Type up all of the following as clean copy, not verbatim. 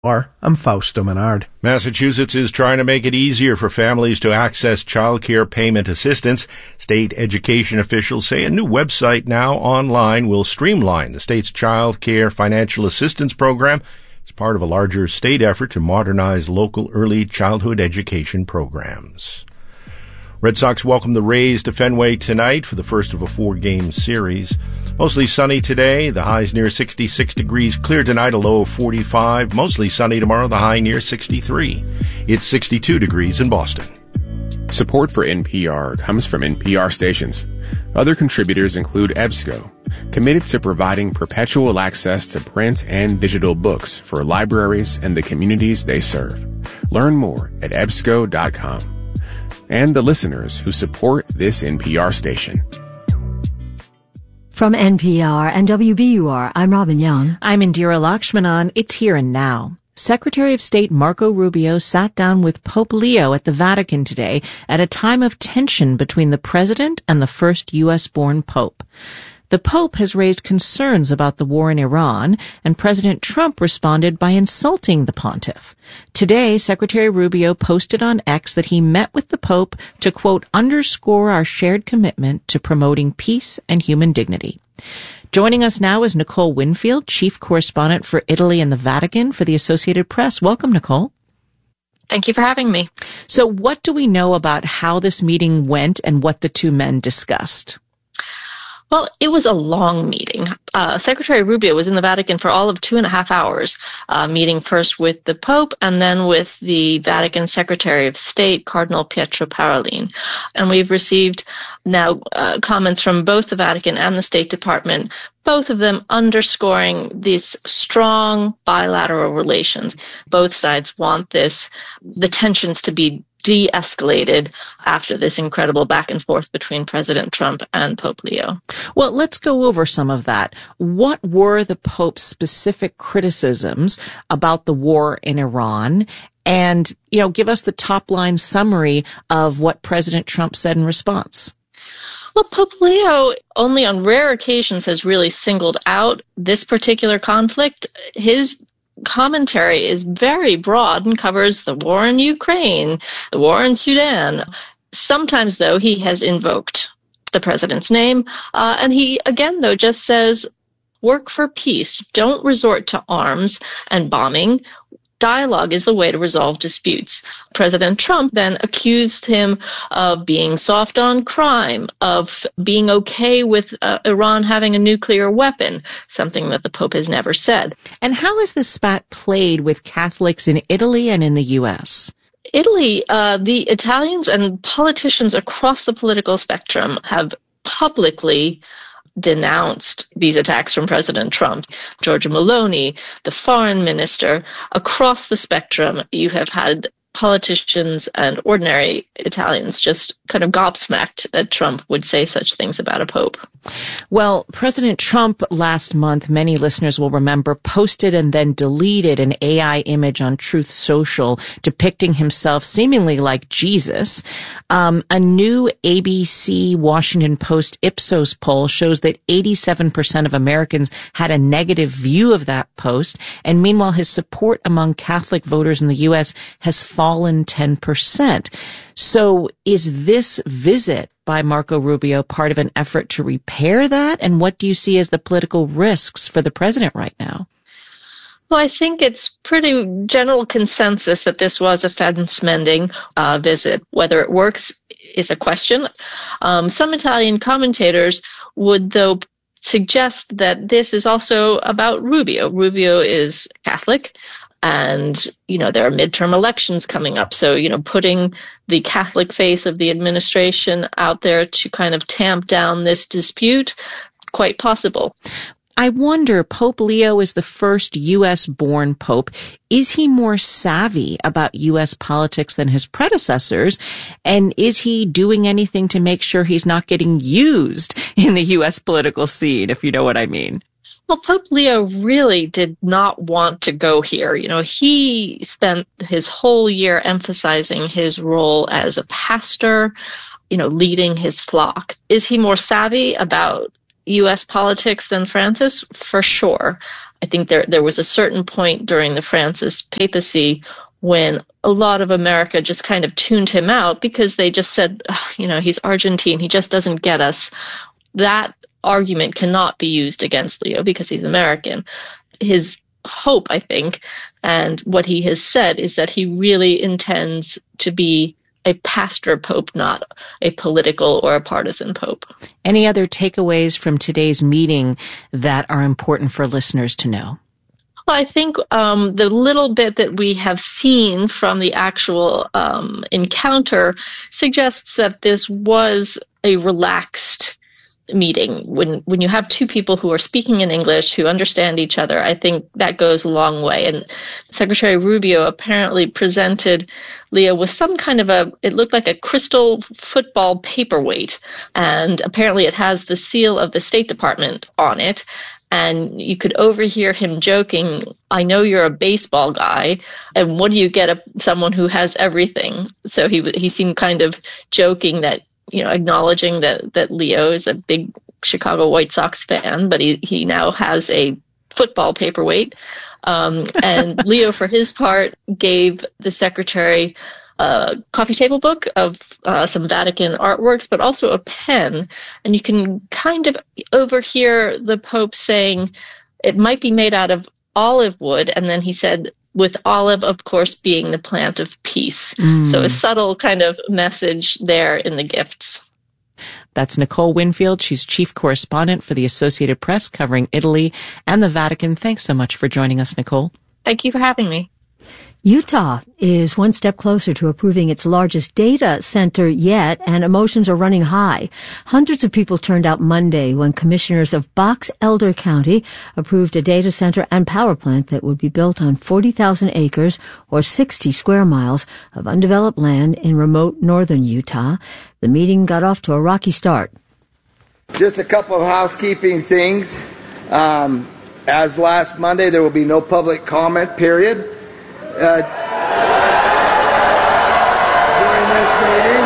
I'm Fausto Menard. Massachusetts is trying to make it easier for families to access childcare payment assistance. State education officials say a new website now online will streamline the state's childcare financial assistance program. It's part of a larger state effort to modernize local early childhood education programs. Red Sox welcome the Rays to Fenway tonight for the first of a 4-game series. Mostly sunny today, the high's near 66 degrees. Clear tonight, a low of 45. Mostly sunny tomorrow, the high near 63. It's 62 degrees in Boston. Support for NPR comes from NPR stations. Other contributors include EBSCO, committed to providing perpetual access to print and digital books for libraries and the communities they serve. Learn more at ebsco.com. And the listeners who support this NPR station. From NPR and WBUR, I'm Robin Young. I'm Indira Lakshmanan. It's Here and Now. Secretary of State Marco Rubio sat down with Pope Leo at the Vatican today at a time of tension between the president and the first U.S.-born pope. The Pope has raised concerns about the war in Iran, and President Trump responded by insulting the pontiff. Today, Secretary Rubio posted on X that he met with the Pope to, quote, underscore our shared commitment to promoting peace and human dignity. Joining us now is Nicole Winfield, chief correspondent for Italy and the Vatican for the Associated Press. Welcome, Nicole. Thank you for having me. So what do we know about how this meeting went and what the two men discussed? Well, it was a long meeting. Secretary Rubio was in the Vatican for all of 2.5 hours, meeting first with the Pope and then with the Vatican Secretary of State, Cardinal Pietro Parolin. And we've received now comments from both the Vatican and the State Department, both of them underscoring these strong bilateral relations. Both sides want the tensions to be de-escalated after this incredible back and forth between President Trump and Pope Leo. Well, let's go over some of that. What were the Pope's specific criticisms about the war in Iran? And, give us the top-line summary of what President Trump said in response. Well, Pope Leo only on rare occasions has really singled out this particular conflict. His commentary is very broad and covers the war in Ukraine, the war in Sudan. Sometimes, though, he has invoked the president's name, and he, again, though, just says, work for peace. Don't resort to arms and bombing. Dialogue is the way to resolve disputes. President Trump then accused him of being soft on crime, of being okay with Iran having a nuclear weapon, something that the Pope has never said. And how is this spat played with Catholics in Italy and in the U.S.? Italy, the Italians and politicians across the political spectrum have publicly denounced these attacks from President Trump. Giorgia Meloni, the foreign minister, across the spectrum, you have had politicians and ordinary Italians just kind of gobsmacked that Trump would say such things about a pope. Well, President Trump last month, many listeners will remember, posted and then deleted an AI image on Truth Social depicting himself seemingly like Jesus. A new ABC Washington Post Ipsos poll shows that 87% of Americans had a negative view of that post, and meanwhile his support among Catholic voters in the U.S. has fallen 10%. So is this visit by Marco Rubio part of an effort to repair that? And what do you see as the political risks for the president right now? Well, I think it's pretty general consensus that this was a fence-mending visit. Whether it works is a question. Some Italian commentators would, though, suggest that this is also about Rubio. Rubio is Catholic. And, there are midterm elections coming up. So, putting the Catholic face of the administration out there to kind of tamp down this dispute, quite possible. I wonder, Pope Leo is the first U.S.-born pope. Is he more savvy about U.S. politics than his predecessors? And is he doing anything to make sure he's not getting used in the U.S. political scene, if you know what I mean? Well, Pope Leo really did not want to go here. He spent his whole year emphasizing his role as a pastor, leading his flock. Is he more savvy about U.S. politics than Francis? For sure. I think there was a certain point during the Francis papacy when a lot of America just kind of tuned him out because they just said, he's Argentine, he just doesn't get us. That argument cannot be used against Leo because he's American. His hope, I think, and what he has said is that he really intends to be a pastor pope, not a political or a partisan pope. Any other takeaways from today's meeting that are important for listeners to know? Well, I think the little bit that we have seen from the actual encounter suggests that this was a relaxed meeting. When you have two people who are speaking in English, who understand each other, I think that goes a long way. And Secretary Rubio apparently presented Leo with some kind of it looked like a crystal football paperweight. And apparently it has the seal of the State Department on it. And you could overhear him joking, I know you're a baseball guy, and what do you get someone who has everything? So he seemed kind of joking that, acknowledging that Leo is a big Chicago White Sox fan, but he now has a football paperweight. And Leo, for his part, gave the secretary a coffee table book of some Vatican artworks, but also a pen. And you can kind of overhear the Pope saying it might be made out of olive wood. And then he said, with olive, of course, being the plant of peace. So a subtle kind of message there in the gifts. That's Nicole Winfield. She's chief correspondent for the Associated Press covering Italy and the Vatican. Thanks so much for joining us, Nicole. Thank you for having me. Utah is one step closer to approving its largest data center yet, and emotions are running high. Hundreds of people turned out Monday when commissioners of Box Elder County approved a data center and power plant that would be built on 40,000 acres or 60 square miles of undeveloped land in remote northern Utah. The meeting got off to a rocky start. Just a couple of housekeeping things. As last Monday, there will be no public comment period during this meeting.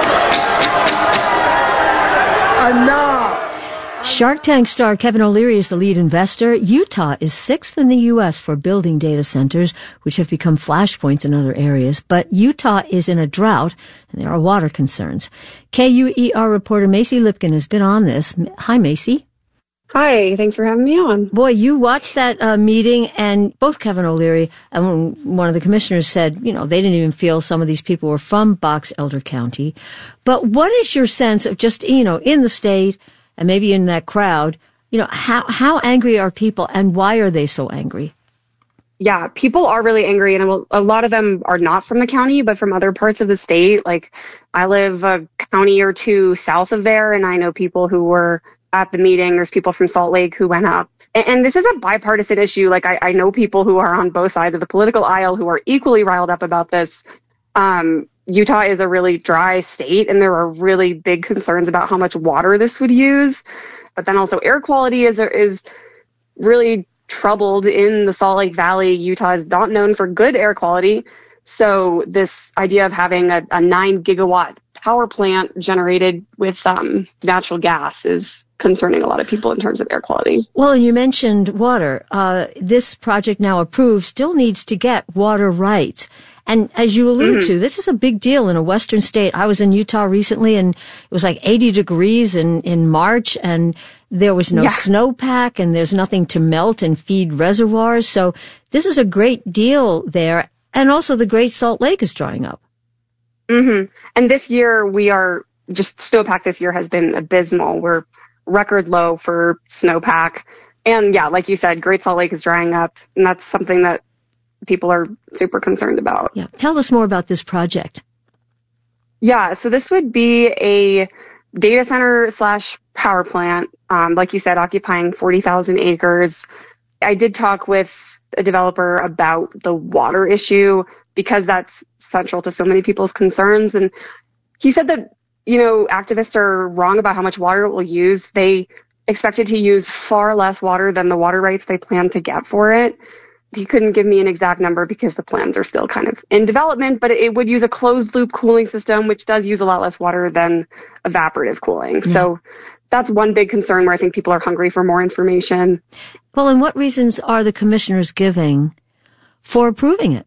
Enough! Shark Tank star Kevin O'Leary is the lead investor. Utah is sixth in the U.S. for building data centers, which have become flashpoints in other areas. But Utah is in a drought, and there are water concerns. KUER reporter Macy Lipkin has been on this. Hi, Macy. Hi, thanks for having me on. Boy, you watched that meeting, and both Kevin O'Leary and one of the commissioners said, they didn't even feel some of these people were from Box Elder County. But what is your sense of just, in the state and maybe in that crowd, how angry are people and why are they so angry? Yeah, people are really angry, and a lot of them are not from the county, but from other parts of the state. Like, I live a county or two south of there, and I know people who were at the meeting. There's people from Salt Lake who went up. And this is a bipartisan issue. Like, I know people who are on both sides of the political aisle who are equally riled up about this. Utah is a really dry state, and there are really big concerns about how much water this would use. But then also air quality is really troubled in the Salt Lake Valley. Utah is not known for good air quality. So this idea of having a 9 gigawatt power plant generated with natural gas is concerning a lot of people in terms of air quality. Well, and you mentioned water. This project now approved still needs to get water rights. And as you allude to, this is a big deal in a western state. I was in Utah recently, and it was like 80 degrees in March, and there was no snowpack, and there's nothing to melt and feed reservoirs. So this is a great deal there. And also the Great Salt Lake is drying up. And this year snowpack this year has been abysmal. We're record low for snowpack. And yeah, like you said, Great Salt Lake is drying up, and that's something that people are super concerned about. Yeah. Tell us more about this project. Yeah, so this would be a data center / power plant, like you said, occupying 40,000 acres. I did talk with a developer about the water issue because that's central to so many people's concerns. And he said that, activists are wrong about how much water it will use. They expected to use far less water than the water rights they plan to get for it. He couldn't give me an exact number because the plans are still kind of in development, but it would use a closed loop cooling system, which does use a lot less water than evaporative cooling. So that's one big concern where I think people are hungry for more information. Well, and what reasons are the commissioners giving for approving it?